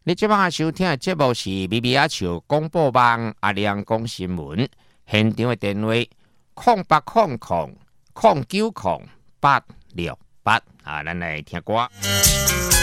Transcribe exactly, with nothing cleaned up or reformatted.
你即摆收听的节目是咪咪阿笑广播网阿亮讲新闻，现场的电话空八空空空九空八六八啊，咱来听歌。